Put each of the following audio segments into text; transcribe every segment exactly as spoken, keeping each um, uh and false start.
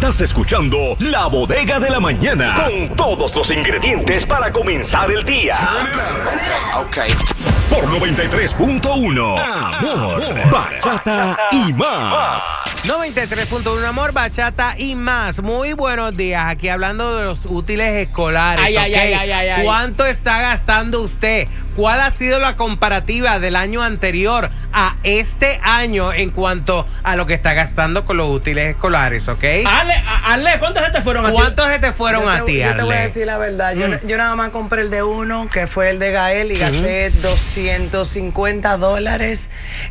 Estás escuchando La Bodega de la Mañana, con todos los ingredientes para comenzar el día. Okay, okay. Por noventa y tres punto uno, Amor, Bachata y más. noventa y tres punto uno, Amor, Bachata y más. Muy buenos días. Aquí hablando de los útiles escolares. Ay, ay, ¿okay? ay, ay, ay, ¿Cuánto está gastando usted? ¿Cuál ha sido la comparativa del año anterior a este año en cuanto a lo que está gastando con los útiles escolares, ok? Arle, Arle, ¿cuántos se te fueron a ti? ¿Cuántos se te fueron Yo te, a ti, yo te voy a Arle? decir la verdad. Yo, Mm. yo nada más compré el de uno, que fue el de Gael, y gasté doscientos cincuenta dólares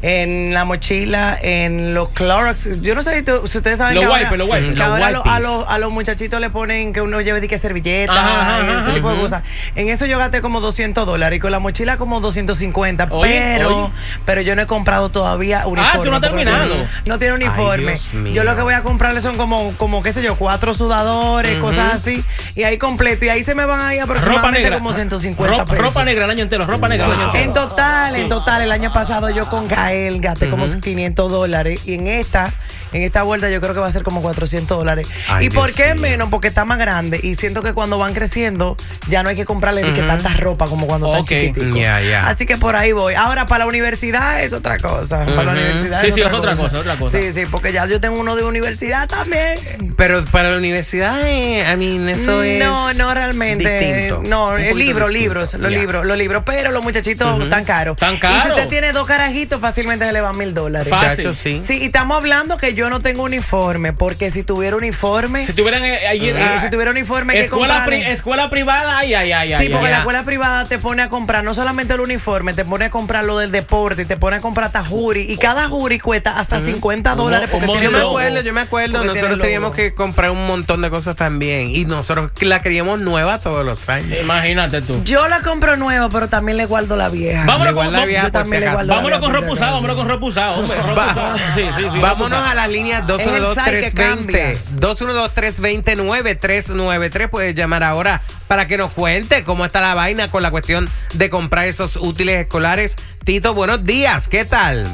en la mochila, en los Clorox. Yo no sé si, tú- si ustedes saben Los que ahora, wipes, los wipes. que Los ahora a, los- wipes. a los, a los muchachitos le ponen que uno lleve de que servilleta, Ajá, ajá, y ese ajá, tipo de ujú. cosas. En eso yo gasté como doscientos dólares y con la mochila como doscientos cincuenta. Oye, pero, oye. pero yo no he comprado todavía uniforme. tú no has porque terminado. No, no tiene uniforme. Dios mío. Yo lo que voy a comprarle son como, como qué sé yo, cuatro sudadores, cosas así. Y ahí completo. Y ahí se me van a ir Ropa aproximadamente negra. como ciento cincuenta Ropa, pesos. ropa negra el año entero, ropa negra el año entero. En total, en total, el año pasado yo con Gael gasté como quinientos dólares. Y en esta, en esta vuelta yo creo que va a ser como cuatrocientos dólares. Ay, ¿Y por Dios qué mío. menos? Porque está más grande. Y siento que cuando van creciendo, ya no hay que comprarle ni que tanta ropa como cuando Ok. están chiquiticos. Ya, ya. Así que por ahí voy. Ahora, para la universidad es otra cosa. Para la universidad Sí, es sí, otra, es otra cosa. cosa, otra cosa. Sí, sí, porque ya yo tengo uno de universidad también. Pero para la universidad, eh, I mean, eso es No, no realmente. distinto. No, Un el poquito libro, distinto. libros, los Ya. libros, los libros. Pero los muchachitos están caros. Tan Y si caros. usted tiene dos carajitos, fácilmente se le van mil dólares. Fácil. Muchachos, sí. Sí, y estamos hablando que yo no tengo uniforme, porque si tuviera uniforme, Si tuvieran eh, ahí, eh, ah, si tuviera uniforme hay que escuela, comprarle. pri- escuela privada, ay, ay, ay, Sí, ay. porque ay. la escuela privada te pone a comprar no solamente el uniforme, te pone a comprar lo del deporte, y te pone a comprar hasta jury. Y cada jury cuesta hasta cincuenta dólares. porque un Yo tiene me logo. acuerdo, yo me acuerdo, Porque tiene nosotros logo. teníamos que comprar un montón de cosas también. Y nosotros la queríamos nueva todos los años. Imagínate tú. Yo la compro nueva, pero también le guardo la vieja. Vámonos Le con- guarda vamos- vieja yo por también si le acaso. guardo la Vámonos vieja con por si ropusado, acaso. vámonos con ropusado, hombre. Ropusado. Sí, sí, sí. Vámonos ropusado. a la línea dos uno dos, tres dos cero, dos uno dos, tres dos cero, nueve tres nueve tres. Puedes llamar ahora para que nos cuente cómo está la vaina con la cuestión de comprar esos útiles escolares. Tito, buenos días, ¿qué tal?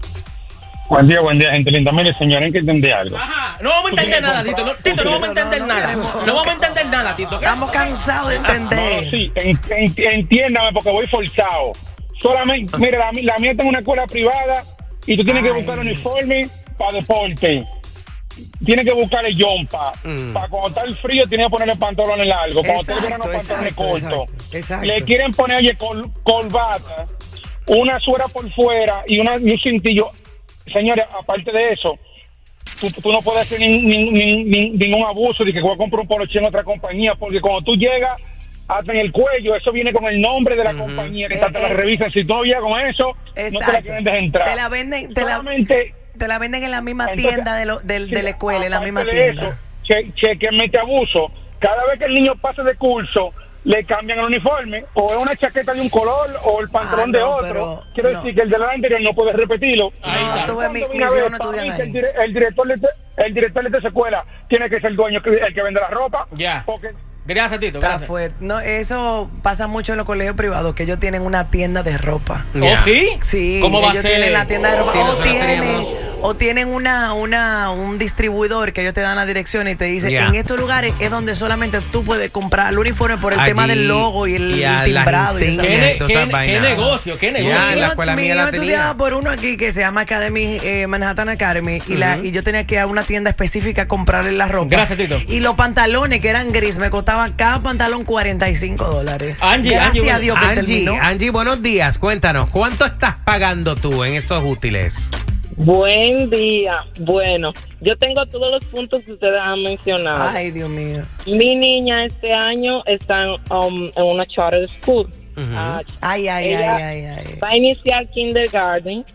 Buen día, buen día, gente linda. Mire, señora, hay que entender algo. Ajá, no vamos a entender nada, Tito. No, Tito, no vamos a entender No, no, no nada. queremos- No vamos a entender nada, Tito. ¿qué? Estamos cansados de entender. No, sí, en- en- entiéndame porque voy forzado. Solamente, mire, la, la mía está en una escuela privada y tú tienes que Ay. buscar uniforme para deporte. Tienes que buscar el jumpa. Mm. Para cuando está el frío, tienes que ponerle pantalones largos. Cuando está el verano, Exacto, pantalones exacto, cortos. exacto, exacto. Le quieren poner, oye, col, corbata, una suera por fuera y, una, y un cintillo. Señores, aparte de eso, tú, tú no puedes hacer ni- ni- ni- ni- ningún abuso de que voy a comprar un poloche en otra compañía, porque cuando tú llegas hasta en el cuello, eso viene con el nombre de la compañía que Eh, te la es- revisan. Si tú no llegas con eso, no te la Exacto. quieren dejar entrar. Te la venden, te la, Solamente, te la venden en la misma entonces, tienda de, lo, del- de la escuela, en la aparte misma de tienda. Eso, che, chequenme este abuso. Cada vez que el niño pase de curso, le cambian el uniforme, o es una chaqueta de un color, o el pantalón Ah, de no, otro. pero Quiero no. decir que el del anterior no puede repetirlo. Ahí No, está. tú ves, mi- Cuando mis vine a ver, hijos no para estudian mí, que ahí. el, dire- el director de, el director de esta escuela tiene que ser el dueño, que- el que vende la ropa. Ya. Porque Gracias, Tito. Está Gracias. fuerte. No, eso pasa mucho en los colegios privados, que ellos tienen una tienda de ropa. ¿Oh, Ya. sí? Sí, ¿Cómo va a ellos ser? tienen la tienda de ropa. Sí, o, nosotros tienen, teníamos- o tienen una, una, un distribuidor que ellos te dan la dirección y te dicen, Ya. en estos lugares es donde solamente tú puedes comprar el uniforme por el Allí, tema del logo y el, y el a las timbrado. y esa insignias ¿Qué, vaina. ne- y todas qué- esas qué vainas. negocio? ¿Qué negocio? Ya, Mi la hijo- escuela mi mía hijo la tenía. estudiaba por uno aquí que se llama Academy, eh, Manhattan Academy, y, la, y yo tenía que ir a una tienda específica a comprarle la ropa. Gracias, Tito. Y los pantalones que eran gris me costaban cada pantalón cuarenta y cinco dólares. Angie, Gracias Angie, a Dios que Angie, terminó. Angie, buenos días. Cuéntanos, ¿cuánto estás pagando tú en estos útiles? Buen día. Bueno, yo tengo todos los puntos que ustedes han mencionado. Ay, Dios mío. Mi niña este año está um, en una charter school. Ujú. Ah, Ay, ay, ella ay, ay, ay. va a iniciar kindergarten.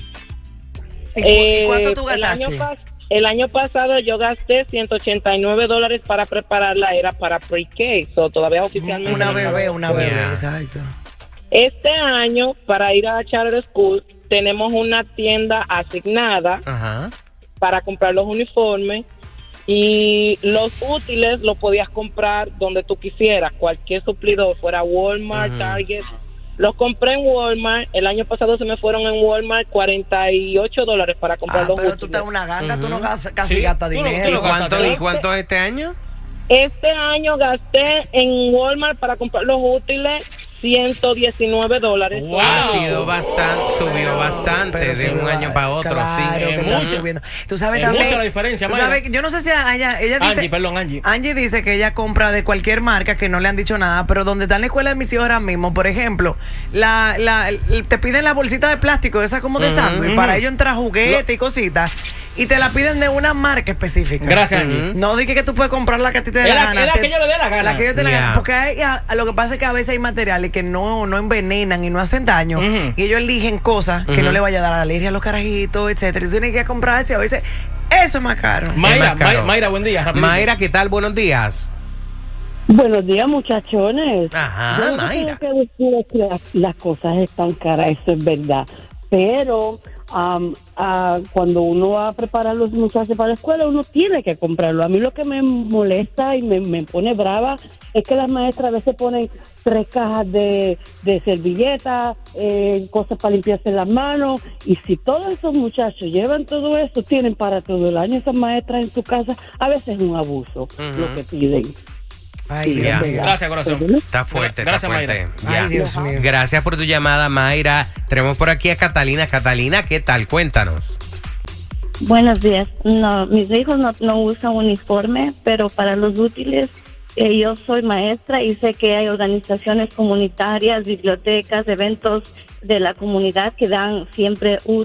¿Y, cu- Eh, y cuánto tú el año, gastaste? pas- el año pasado yo gasté ciento ochenta y nueve dólares para prepararla, era para pre-K, so todavía oficialmente. Una no bebé, sabe. una bebé, Yeah. exacto. Este año, para ir a charter school, tenemos una tienda asignada Ajá. para comprar los uniformes y los útiles los podías comprar donde tú quisieras, cualquier suplidor, fuera Walmart, Ujú. Target, Los compré en Walmart. El año pasado se me fueron en Walmart cuarenta y ocho dólares para comprar Ah, los pero útiles. tú estás una ganga, tú no Ujú. gastas, casi Sí, gastas tú no- dinero. tú ¿Y no cuánto, gastas, ¿Y cuánto este año? Este año gasté en Walmart para comprar los útiles ciento diecinueve dólares. Wow. Ha sido bastante, subió Pero- bastante pero de un subió, año para otro, claro sí. que Es está mucho. subiendo. Tú sabes Es también. mucha la diferencia, tú Mayra. sabes, yo no sé si a ella, ella dice. Angie, perdón, Angie. Angie dice que ella compra de cualquier marca que no le han dicho nada, pero donde está en la escuela de mis hijos ahora mismo, por ejemplo, la, la, el- te piden la bolsita de plástico, esa como de sándwich, para ello entra juguete y cositas, y te la piden de una marca específica. Gracias, Angie. No di que, que tú puedes comprar la que a ti te dé Es la la- gana. es la Te- que yo le dé la gana. La que yo te dé la Yeah. gana. Porque hay- a- a lo que pasa es que a veces hay materiales que no, no envenenan y no hacen daño. Ujú. Y ellos eligen cosas que no le vaya a dar alergia a los carajitos, etcétera. Y tú tienes que comprar eso y a veces eso es más caro. Mayra, más caro. May- Mayra, buen día. rapidito. Mayra, ¿qué tal? Buenos días. Buenos días, muchachones. Ajá, Yo no Mayra. tengo que decir que las, las cosas están caras, eso es verdad. Pero am, ah, cuando uno va a preparar a los muchachos para la escuela, uno tiene que comprarlo. A mí lo que me molesta y me, me pone brava es que las maestras a veces ponen tres cajas de, de servilletas, eh, cosas para limpiarse las manos. Y si todos esos muchachos llevan todo eso, tienen para todo el año esas maestras en su casa, a veces es un abuso lo que piden. Ay, Dios Ya. mío. Gracias, corazón. Está fuerte, Gracias, está fuerte. Mayra. Ya. Ay, Dios mío. Gracias por tu llamada, Mayra. Tenemos por aquí a Catalina. Catalina, ¿qué tal? Cuéntanos. Buenos días. No, mis hijos no, no usan uniforme, pero para los útiles, eh, yo soy maestra y sé que hay organizaciones comunitarias, bibliotecas, eventos de la comunidad que dan siempre útiles